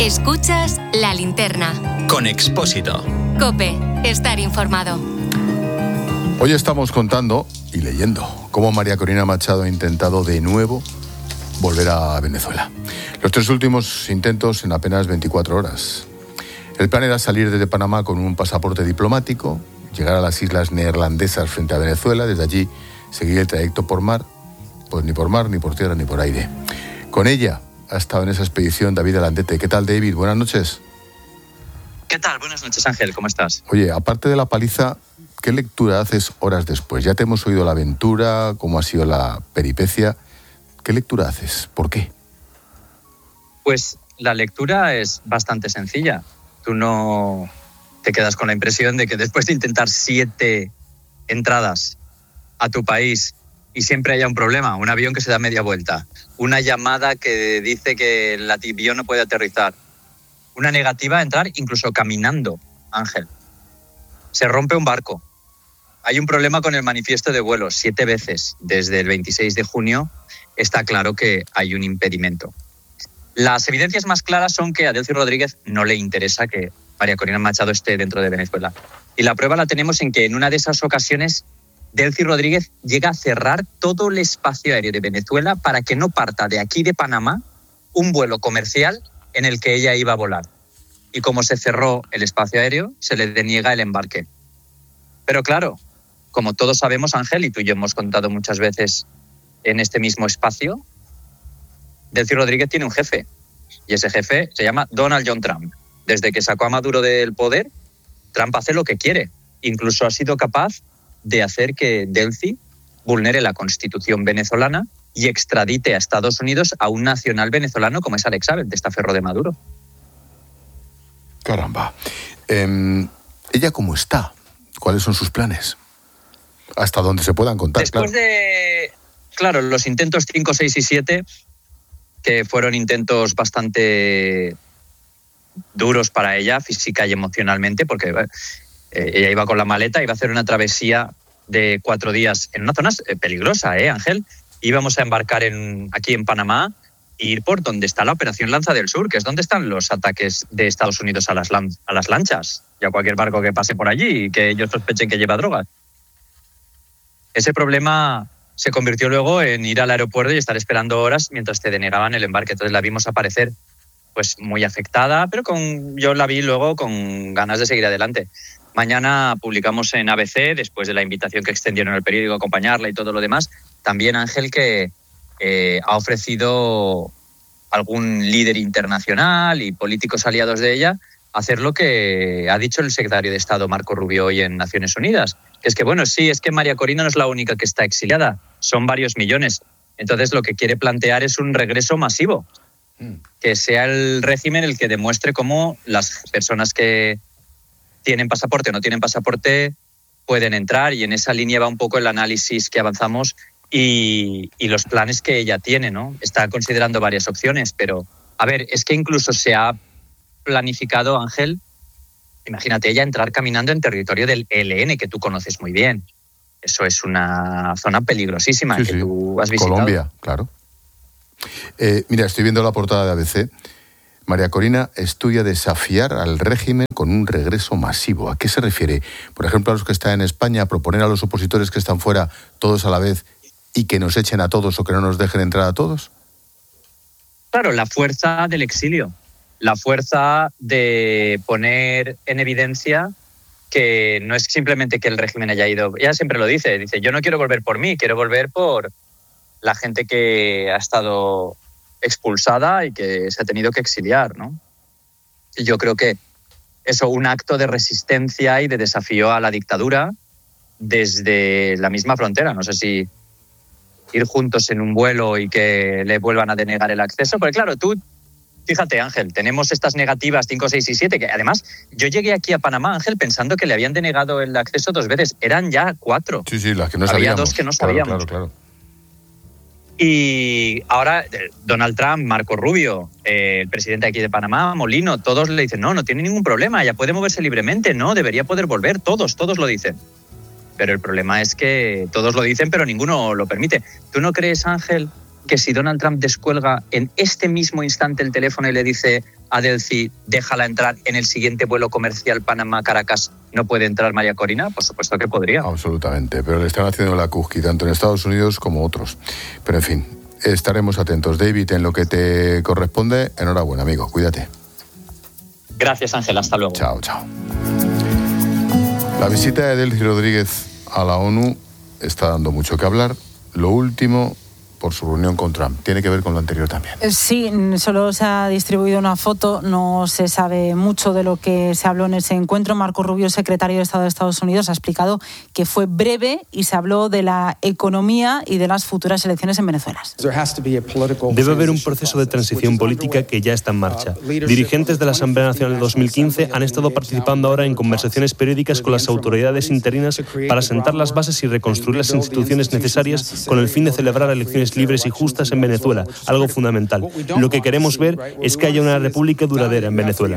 Escuchas La Linterna. Con Expósito. COPE. Estar informado. Hoy estamos contando y leyendo cómo María Corina Machado ha intentado de nuevo volver a Venezuela. Los 3 últimos intentos en apenas 24 horas. El plan era salir desde Panamá con un pasaporte diplomático, llegar a las islas neerlandesas frente a Venezuela, desde allí seguir el trayecto por mar, pues ni por mar, ni por tierra, ni por aire. Con ella ha estado en esa expedición David Alandete. ¿Qué tal, David? Buenas noches. ¿Qué tal? Buenas noches, Ángel. ¿Cómo estás? Oye, aparte de la paliza, ¿qué lectura haces horas después? Ya te hemos oído la aventura, cómo ha sido la peripecia. ¿Qué lectura haces? ¿Por qué? Pues la lectura es bastante sencilla. Tú no te quedas con la impresión de que después de intentar 7 entradas a tu país y siempre haya un problema, un avión que se da media vuelta, una llamada que dice que el avión no puede aterrizar, una negativa a entrar incluso caminando, Ángel. Se rompe un barco. Hay un problema con el manifiesto de vuelo 7 veces desde el 26 de junio. Está claro que hay un impedimento. Las evidencias más claras son que a Delcy Rodríguez no le interesa que María Corina Machado esté dentro de Venezuela. Y la prueba la tenemos en que en una de esas ocasiones Delcy Rodríguez llega a cerrar todo el espacio aéreo de Venezuela para que no parta de aquí de Panamá un vuelo comercial en el que ella iba a volar. Y como se cerró el espacio aéreo, se le deniega el embarque. Pero claro, como todos sabemos, Ángel, y tú y yo hemos contado muchas veces en este mismo espacio, Delcy Rodríguez tiene un jefe. Y ese jefe se llama Donald John Trump. Desde que sacó a Maduro del poder, Trump hace lo que quiere. Incluso ha sido capaz de hacer que Delcy vulnere la Constitución venezolana y extradite a Estados Unidos a un nacional venezolano como es Alex Saab, testaferro de Maduro. Caramba. ¿Ella cómo está? ¿Cuáles son sus planes? Hasta donde se puedan contar. Después de, los intentos 5, 6 y 7, que fueron intentos bastante duros para ella, física y emocionalmente, porque ella iba con la maleta, iba a hacer una travesía de 4 días en una zona peligrosa, Ángel. Íbamos a embarcar aquí en Panamá e ir por donde está la Operación Lanza del Sur, que es donde están los ataques de Estados Unidos a las lanchas y a cualquier barco que pase por allí y que ellos sospechen que lleva drogas. Ese problema se convirtió luego en ir al aeropuerto y estar esperando horas mientras te denegaban el embarque. Entonces la vimos aparecer pues muy afectada, pero yo la vi luego con ganas de seguir adelante. Mañana publicamos en ABC, después de la invitación que extendieron en el periódico a acompañarla y todo lo demás, también Ángel que ha ofrecido algún líder internacional y políticos aliados de ella hacer lo que ha dicho el secretario de Estado Marco Rubio hoy en Naciones Unidas. Que es que, es que María Corina no es la única que está exiliada, son varios millones. Entonces lo que quiere plantear es un regreso masivo, que sea el régimen el que demuestre cómo las personas que tienen pasaporte o no tienen pasaporte pueden entrar, y en esa línea va un poco el análisis que avanzamos y los planes que ella tiene, ¿no? Está considerando varias opciones, pero, a ver, es que incluso se ha planificado, Ángel, imagínate ella entrar caminando en territorio del ELN, que tú conoces muy bien. Eso es una zona peligrosísima que tú has visitado. Colombia, claro. Mira, estoy viendo la portada de ABC. María Corina estudia desafiar al régimen con un regreso masivo. ¿A qué se refiere? Por ejemplo, a los que están en España, proponer a los opositores que están fuera todos a la vez y que nos echen a todos o que no nos dejen entrar a todos. Claro, la fuerza del exilio. La fuerza de poner en evidencia que no es simplemente que el régimen haya ido. Ella siempre lo dice, yo no quiero volver por mí, quiero volver por la gente que ha estado expulsada y que se ha tenido que exiliar, ¿no? Y yo creo que eso, un acto de resistencia y de desafío a la dictadura desde la misma frontera. No sé si ir juntos en un vuelo y que le vuelvan a denegar el acceso, porque claro, tú fíjate, Ángel, tenemos estas negativas 5, 6 y 7, que además yo llegué aquí a Panamá, Ángel, pensando que le habían denegado el acceso 2 veces. Eran ya 4. Sí, las que no sabíamos. Había 2 que no sabíamos. Claro. Y ahora Donald Trump, Marco Rubio, el presidente aquí de Panamá, Molino, todos le dicen, no tiene ningún problema, ella puede moverse libremente, no, debería poder volver, todos lo dicen. Pero el problema es que todos lo dicen, pero ninguno lo permite. ¿Tú no crees, Ángel, que si Donald Trump descuelga en este mismo instante el teléfono y le dice a Delcy, déjala entrar en el siguiente vuelo comercial Panamá-Caracas, ¿no puede entrar María Corina? Por supuesto que podría. Absolutamente, pero le están haciendo la cusqui, tanto en Estados Unidos como otros. Pero en fin, estaremos atentos. David, en lo que te corresponde, enhorabuena, amigo, cuídate. Gracias, Ángel, hasta luego. Chao, chao. La visita de Delcy Rodríguez a la ONU está dando mucho que hablar. Lo último, por su reunión con Trump. Tiene que ver con lo anterior también. Sí, solo se ha distribuido una foto, no se sabe mucho de lo que se habló en ese encuentro. Marco Rubio, secretario de Estado de Estados Unidos, ha explicado que fue breve y se habló de la economía y de las futuras elecciones en Venezuela. Debe haber un proceso de transición política que ya está en marcha. Dirigentes de la Asamblea Nacional de 2015 han estado participando ahora en conversaciones periódicas con las autoridades interinas para sentar las bases y reconstruir las instituciones necesarias con el fin de celebrar elecciones libres y justas en Venezuela, algo fundamental. Lo que queremos ver es que haya una república duradera en Venezuela.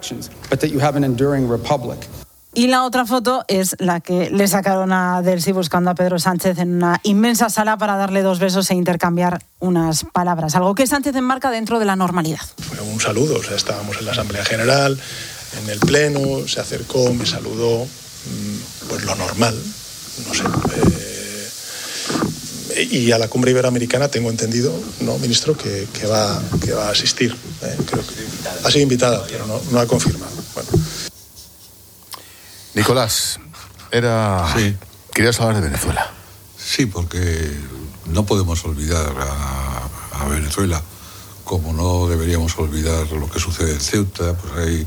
Y la otra foto es la que le sacaron a Delcy buscando a Pedro Sánchez en una inmensa sala para darle 2 besos e intercambiar unas palabras, algo que Sánchez enmarca dentro de la normalidad. Fue un saludo, o sea, estábamos en la Asamblea General, en el Pleno, se acercó, me saludó, pues lo normal, no sé. Y a la cumbre iberoamericana tengo entendido, ¿no, ministro?, que va a asistir. Creo que ha sido invitada, pero no ha confirmado. Bueno. Nicolás, Sí. querías hablar de Venezuela. Sí, porque no podemos olvidar a Venezuela, como no deberíamos olvidar lo que sucede en Ceuta,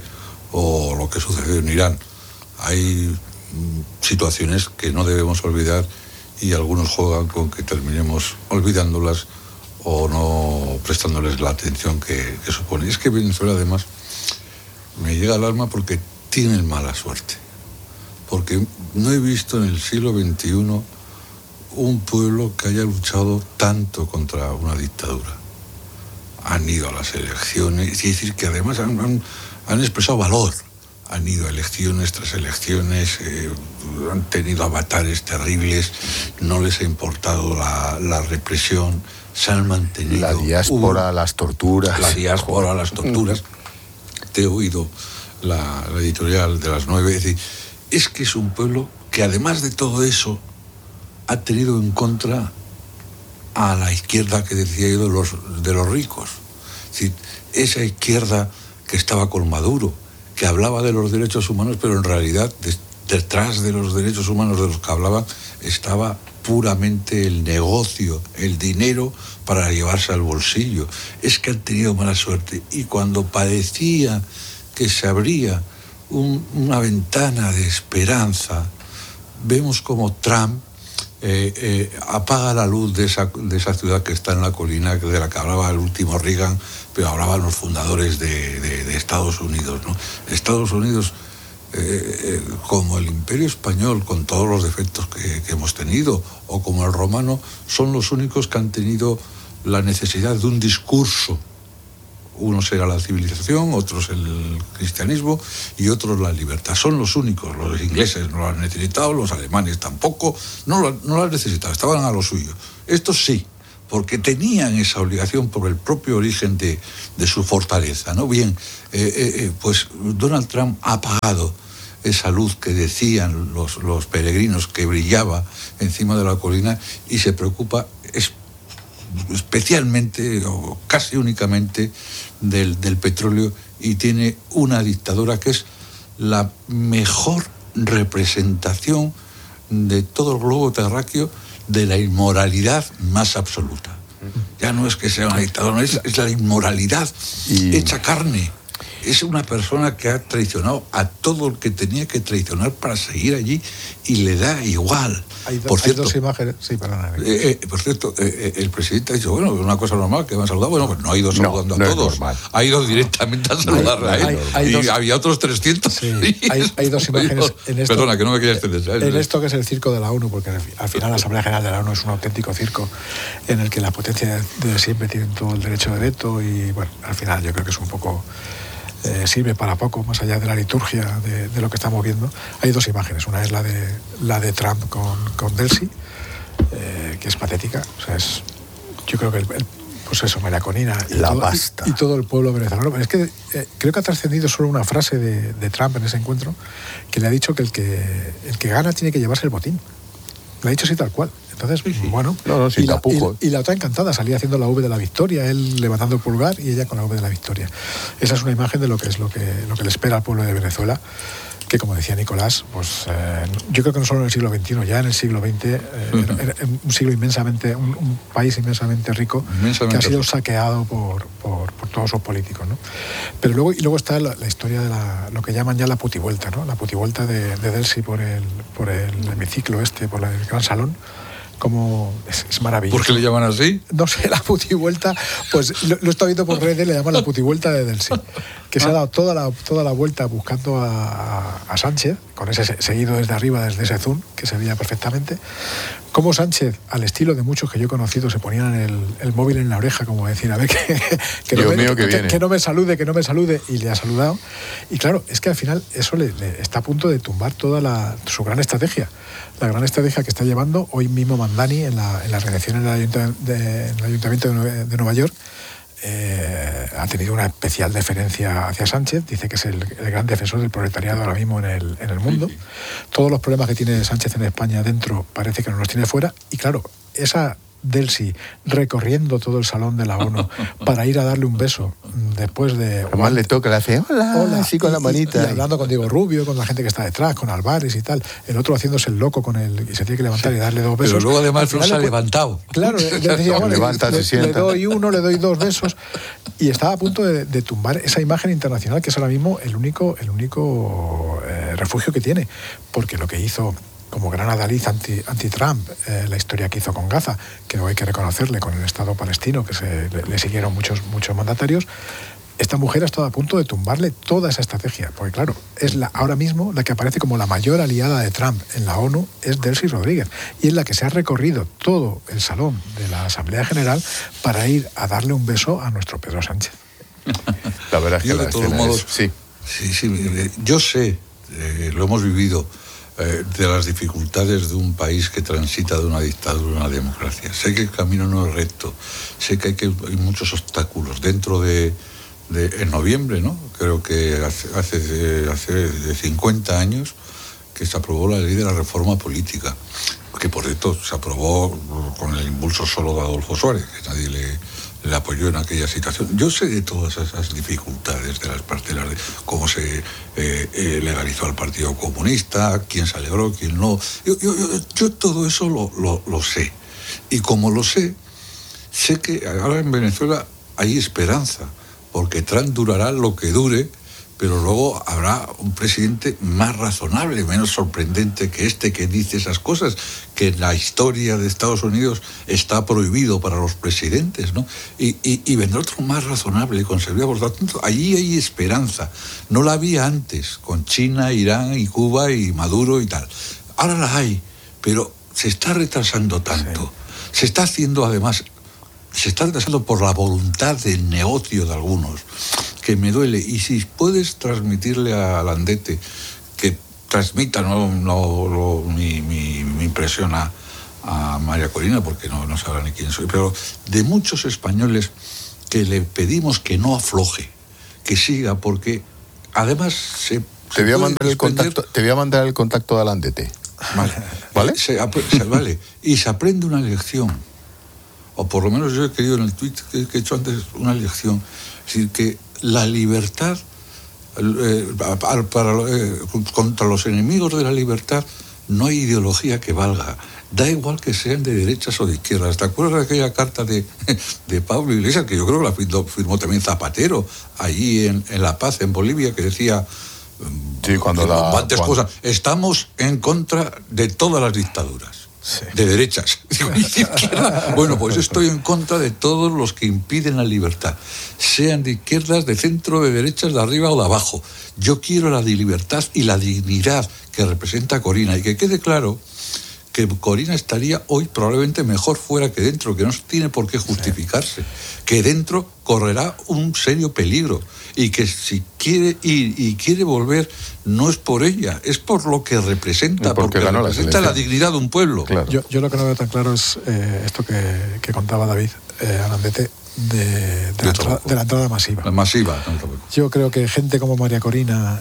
o lo que sucede en Irán. Hay situaciones que no debemos olvidar y algunos juegan con que terminemos olvidándolas o no prestándoles la atención que supone. Es que Venezuela, además, me llega al alma porque tienen mala suerte. Porque no he visto en el siglo XXI un pueblo que haya luchado tanto contra una dictadura. Han ido a las elecciones, es decir, que además han expresado valor. Han ido a elecciones tras elecciones, han tenido avatares terribles, no les ha importado la represión, se han mantenido. La diáspora, las torturas. La diáspora, las torturas. Te he oído la editorial de las 9. Es decir, es que es un pueblo que además de todo eso ha tenido en contra a la izquierda que decía yo de los ricos. Es decir, esa izquierda que estaba con Maduro, que hablaba de los derechos humanos, pero en realidad detrás de los derechos humanos de los que hablaban estaba puramente el negocio, el dinero para llevarse al bolsillo. Es que han tenido mala suerte. Y cuando parecía que se abría una ventana de esperanza, vemos como Trump apaga la luz de esa ciudad que está en la colina, de la que hablaba el último Reagan, pero hablaban los fundadores de Estados Unidos, ¿no? Estados Unidos, como el Imperio Español, con todos los defectos que hemos tenido, o como el romano, son los únicos que han tenido la necesidad de un discurso. Unos era la civilización, otros el cristianismo y otros la libertad. Son los únicos. Los ingleses no lo han necesitado, los alemanes tampoco, no lo han necesitado, estaban a lo suyo. Estos sí, porque tenían esa obligación por el propio origen de su fortaleza, ¿no? Bien, pues Donald Trump ha apagado esa luz que decían los peregrinos que brillaba encima de la colina y se preocupa especialmente o casi únicamente del petróleo, y tiene una dictadura que es la mejor representación de todo el globo terráqueo de la inmoralidad más absoluta. Ya no es que sea una dictadura, es la inmoralidad hecha carne. Es una persona que ha traicionado a todo el que tenía que traicionar para seguir allí y le da igual. Hay dos imágenes. Sí, perdona. Por cierto, el presidente ha dicho, bueno, es una cosa normal que me ha saludado. Bueno, pues no ha ido saludando a todos. Ha ido directamente a saludarle a él. Y había otros 300. Sí, hay dos imágenes en esto. Perdona, que no me quería extender. En esto que es el circo de la ONU, porque al final la Asamblea General de la ONU es un auténtico circo en el que la potencia de siempre tiene todo el derecho de veto y, bueno, al final yo creo que es un poco... sirve para poco, más allá de la liturgia de lo que estamos viendo. Hay dos imágenes, una es la de Trump con Delcy, que es patética, o sea, es yo creo que pues eso, María Corina y todo el pueblo venezolano. Pero es que creo que ha trascendido solo una frase de Trump en ese encuentro, que le ha dicho que el que gana tiene que llevarse el botín. Lo ha dicho así tal cual. Entonces, bueno, y la otra encantada, salía haciendo la V de la victoria, él levantando el pulgar y ella con la V de la victoria. Esa es una imagen de lo que le espera al pueblo de Venezuela, que, como decía Nicolás, pues yo creo que no solo en el siglo XXI, ya en el siglo XX, era un siglo inmensamente, un país inmensamente rico, que ha sido saqueado por todos sus políticos, ¿no? Pero luego está la historia de lo que llaman ya la putivuelta, ¿no? La putivuelta de Delcy por el hemiciclo por el gran salón. Como es maravilloso. ¿Por qué le llaman así? No sé, la putivuelta, pues lo he estado viendo por redes, le llaman la putivuelta de Delcy, que se ha dado toda la vuelta buscando a Sánchez, con ese seguido desde arriba, desde ese zoom, que se veía perfectamente. Como Sánchez, al estilo de muchos que yo he conocido, se ponían el móvil en la oreja, como decir, a ver, que no me salude, y le ha saludado. Y claro, es que al final eso le está a punto de tumbar toda su gran estrategia. La gran estrategia que está llevando hoy mismo Mandani en la reelección en el Ayuntamiento de Nueva York. Ha tenido una especial deferencia hacia Sánchez, dice que es el gran defensor del proletariado ahora mismo en el mundo. Todos los problemas que tiene Sánchez en España dentro parece que no los tiene fuera, y claro, esa Delcy recorriendo todo el salón de la ONU para ir a darle un beso después de... Además le toca, le hace hola, así con la manita. Y hablando con Diego Rubio, con la gente que está detrás, con Álvarez y tal. El otro haciéndose el loco y se tiene que levantar y darle 2 besos. Pero luego además no se ha levantado. Claro, yo decía, bueno, le doy 1, le doy 2 besos. Y estaba a punto de tumbar esa imagen internacional que es ahora mismo el único refugio que tiene. Porque lo que hizo como gran adalid anti-Trump, la historia que hizo con Gaza, que hay que reconocerle, con el Estado palestino, que le siguieron muchos mandatarios. Esta mujer ha estado a punto de tumbarle toda esa estrategia, porque claro, es ahora mismo la que aparece como la mayor aliada de Trump en la ONU, es Delcy Rodríguez, y es la que se ha recorrido todo el salón de la Asamblea General para ir a darle un beso a nuestro Pedro Sánchez. La verdad es que de todos modos, sí, yo sé, lo hemos vivido, de las dificultades de un país que transita de una dictadura a una democracia. Sé que el camino no es recto, sé que hay muchos obstáculos. Dentro en noviembre, ¿no? Creo que hace 50 años que se aprobó la ley de la reforma política, que por cierto se aprobó con el impulso solo de Adolfo Suárez, que nadie le apoyó en aquella situación. Yo sé de todas esas dificultades de las parcelas, de cómo se legalizó al Partido Comunista, quién se alegró, quién no. Yo todo eso lo sé. Y como lo sé que ahora en Venezuela hay esperanza, porque Trump durará lo que dure, pero luego habrá un presidente más razonable, menos sorprendente que que dice esas cosas, que en la historia de Estados Unidos está prohibido para los presidentes, ¿no? Y vendrá otro más razonable, con seguridad. Por lo tanto, allí hay esperanza. No la había antes, con China, Irán y Cuba y Maduro y tal. Ahora la hay, pero se está retrasando tanto. Sí. Se está haciendo, además, se está retrasando por la voluntad del negocio de algunos, que me duele. Y si puedes transmitirle a Landete, que transmita mi impresión a María Corina, porque no sabrá ni quién soy, pero de muchos españoles que le pedimos que no afloje, que siga, porque además te voy a mandar el contacto de Landete. Vale. ¿Vale? Vale. Y se aprende una lección, o por lo menos yo he querido en el tweet que he hecho antes una lección, es decir, que la libertad contra los enemigos de la libertad no hay ideología que valga. Da igual que sean de derechas o de izquierdas. ¿Te acuerdas de aquella carta de Pablo Iglesias, que yo creo que la firmó también Zapatero, allí en La Paz, en Bolivia, que decía... Sí, cosas. Estamos en contra de todas las dictaduras. Sí. De derechas. Bueno, pues estoy en contra de todos los que impiden la libertad, sean de izquierdas, de centro, de derechas, de arriba o de abajo. Yo quiero la libertad y la dignidad que representa Corina, y que quede claro que Corina estaría hoy probablemente mejor fuera que dentro, que no tiene por qué justificarse, que dentro correrá un serio peligro, y que si quiere ir y quiere volver, no es por ella, es por lo que representa, porque representa la dignidad de un pueblo. Claro. Yo lo que no veo tan claro es esto que contaba David, Arandete, de la entrada masiva. La masiva. Yo creo que gente como María Corina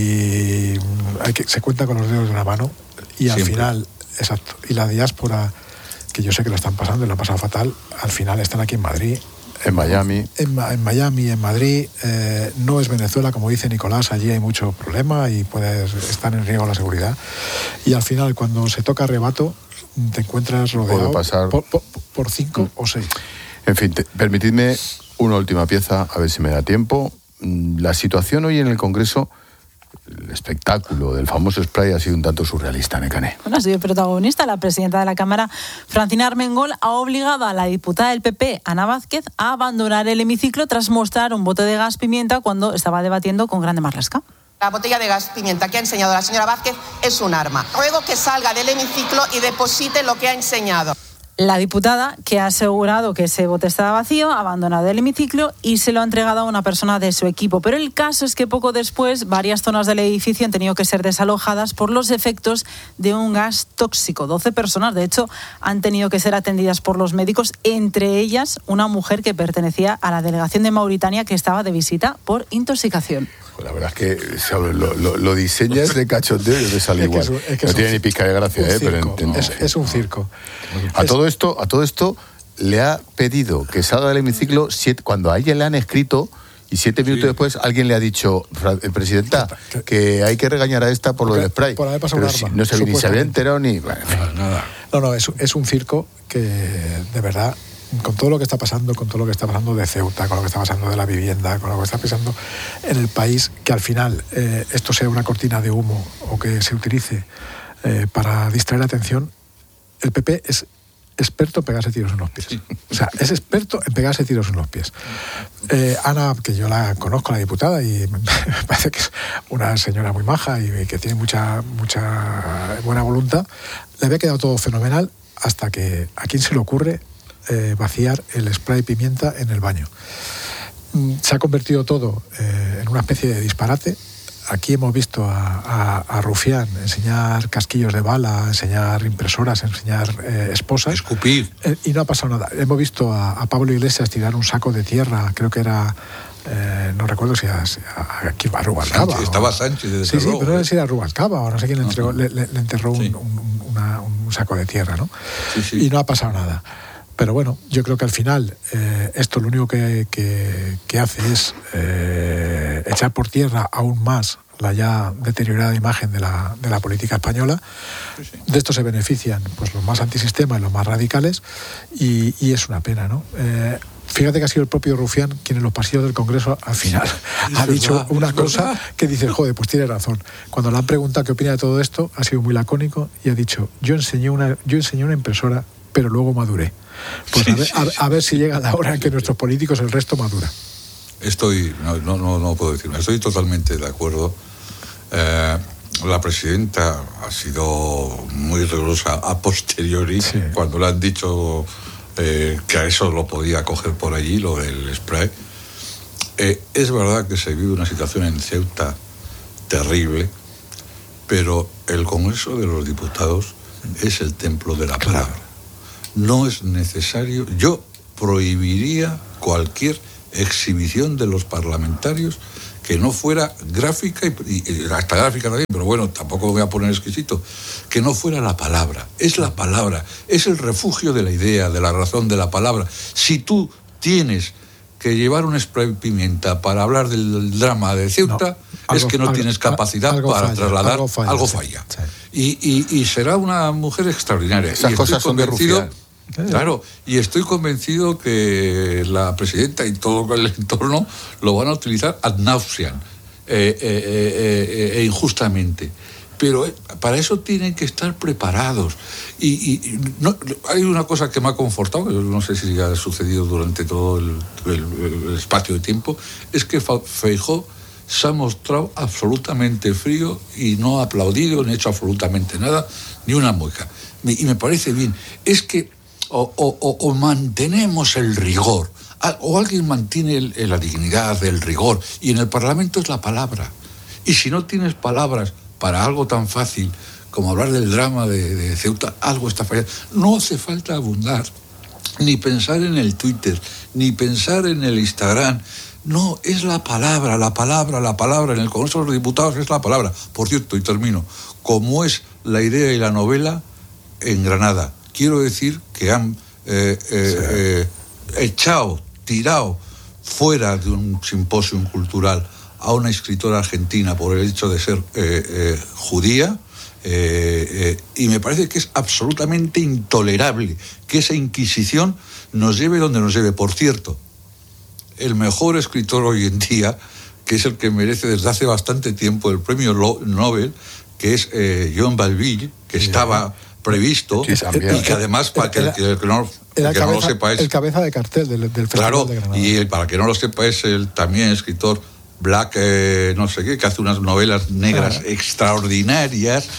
se cuenta con los dedos de una mano y al final, exacto, y la diáspora, que yo sé que lo están pasando y lo han pasado fatal, al final están aquí en Madrid. En Miami. En Miami, en Madrid. No es Venezuela, como dice Nicolás, allí hay mucho problema y puede estar en riesgo la seguridad. Y al final, cuando se toca arrebato, te encuentras rodeado por 5 o 6. En fin, permitidme una última pieza, a ver si me da tiempo. La situación hoy en el Congreso, el espectáculo del famoso spray ha sido un tanto surrealista, Nekane. Bueno, ha sido protagonista. La presidenta de la Cámara, Francina Armengol, ha obligado a la diputada del PP, Ana Vázquez, a abandonar el hemiciclo tras mostrar un bote de gas pimienta cuando estaba debatiendo con Grande Marlaska. La botella de gas pimienta que ha enseñado la señora Vázquez es un arma. Ruego que salga del hemiciclo y deposite lo que ha enseñado. La diputada, que ha asegurado que ese bote estaba vacío, ha abandonado el hemiciclo y se lo ha entregado a una persona de su equipo. Pero el caso es que poco después varias zonas del edificio han tenido que ser desalojadas por los efectos de un gas tóxico. 12 personas, de hecho, han tenido que ser atendidas por los médicos, entre ellas una mujer que pertenecía a la delegación de Mauritania que estaba de visita por intoxicación. La verdad es que lo diseñas de cachondeo y de sale igual. No tiene ni pizca de gracia, pero entiendo. Es un circo. A todo esto le ha pedido que salga del hemiciclo cuando a ella le han escrito y 7 minutos después alguien le ha dicho, presidenta, que hay que regañar a esta por lo del spray. Por haber pasado un arma. No se había enterado ni... Bueno, nada. No, es un circo que, de verdad, con todo lo que está pasando, de Ceuta, con lo que está pasando de la vivienda, con lo que está pasando en el país, que al final esto sea una cortina de humo o que se utilice para distraer la atención, el PP es experto en pegarse tiros en los pies. Sí. O sea, es experto en pegarse tiros en los pies. Ana, que yo la conozco, la diputada, y me parece que es una señora muy maja y que tiene mucha buena voluntad, le había quedado todo fenomenal hasta que a quién se le ocurre vaciar el spray pimienta en el baño. Se ha convertido todo en una especie de disparate. Aquí hemos visto a Rufián enseñar casquillos de bala, enseñar impresoras, enseñar esposas. Escupir. Y no ha pasado nada. Hemos visto a Pablo Iglesias tirar un saco de tierra, creo que era... no recuerdo si a Rubalcaba. Estaba Sánchez de Sí, pero no sé si era Rubalcaba o no sé quién le enterró un saco de tierra, ¿no? Sí. Y no ha pasado nada. Pero bueno, yo creo que al final esto lo único que hace es echar por tierra aún más la ya deteriorada imagen de la política española. Sí. De esto se benefician pues los más antisistema y los más radicales y es una pena, ¿no? Fíjate que ha sido el propio Rufián quien en los pasillos del Congreso al final ha dicho una cosa que dice, joder, pues tiene razón. Cuando le han preguntado qué opina de todo esto, ha sido muy lacónico y ha dicho, yo enseñé una impresora, pero luego maduré. Pues a ver si llega la hora en que nuestros políticos el resto madura. No puedo decirme, estoy totalmente de acuerdo. La presidenta ha sido muy rigurosa a posteriori, cuando le han dicho que a eso lo podía coger por allí, lo del spray. Es verdad que se vive una situación en Ceuta terrible, pero el Congreso de los Diputados es el templo de la palabra. No es necesario. Yo prohibiría cualquier exhibición de los parlamentarios que no fuera gráfica y hasta gráfica también, pero bueno, tampoco voy a poner exquisito, que no fuera la palabra. Es la palabra, es el refugio de la idea, de la razón, de la palabra. Si tú tienes que llevar un spray pimienta para hablar del drama de Ceuta, es que no tienes capacidad para trasladar, algo falla. Sí. Y será una mujer extraordinaria. Esas cosas son de Rufián. Claro, y estoy convencido que la presidenta y todo el entorno lo van a utilizar ad nauseam injustamente. Pero para eso tienen que estar preparados. Y no, hay una cosa que me ha confortado, que no sé si ha sucedido durante todo el espacio de tiempo, es que Feijóo se ha mostrado absolutamente frío y no ha aplaudido, ni ha hecho absolutamente nada, ni una mueca. Y me parece bien. Es que o mantenemos el rigor, o alguien mantiene la dignidad, el rigor, y en el Parlamento es la palabra. Y si no tienes palabras para algo tan fácil como hablar del drama de Ceuta, algo está fallando. No hace falta abundar ni pensar en el Twitter, ni pensar en el Instagram. No, es la palabra. En el Congreso de los Diputados es la palabra. Por cierto, y termino, como es la idea y la novela en Granada. Quiero decir que han tirado fuera de un simposio cultural a una escritora argentina por el hecho de ser judía, y me parece que es absolutamente intolerable que esa Inquisición nos lleve donde nos lleve. Por cierto, el mejor escritor hoy en día, que es el que merece desde hace bastante tiempo el premio Nobel, que es John Balville, que estaba previsto, y que además, para que no lo sepa, es el cabeza de cartel del Festival de Granada. Y para que no lo sepa, es el también escritor Black, no sé qué, que hace unas novelas negras extraordinarias,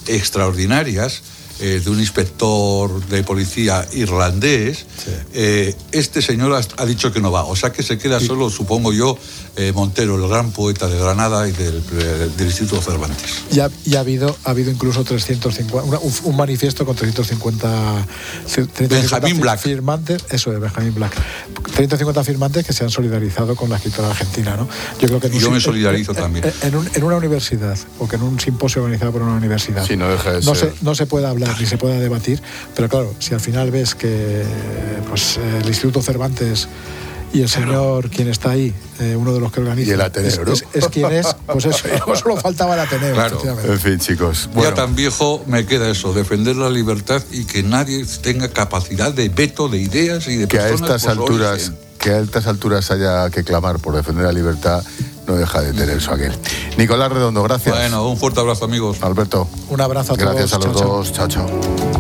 de un inspector de policía irlandés. Este señor ha dicho que no va, o sea que se queda solo, supongo yo, Montero, el gran poeta de Granada y del Instituto Cervantes. Y ha habido incluso 350, un manifiesto con 350 Benjamín Black. Firmantes, eso de Benjamín Black. 350 firmantes que se han solidarizado con la escritora argentina, ¿no? Yo creo que yo me solidarizo también. En una universidad, o que en un simposio organizado por una universidad, sí, no deja de ser. No se puede hablar ni se puede debatir, pero claro, si al final ves que el Instituto Cervantes y el señor, quien está ahí, uno de los que organiza, y el Ateneo, ¿no? es quien es, pues eso, solo faltaba el Ateneo. Claro. En fin, chicos. Bueno. Ya tan viejo me queda eso, defender la libertad y que nadie tenga capacidad de veto de ideas y de que personas. Que a estas alturas haya que clamar por defender la libertad no deja de tener su aquel. Nicolás Redondo, gracias. Bueno, un fuerte abrazo, amigos. Alberto. Un abrazo a todos. Gracias a los dos. Chao, chao.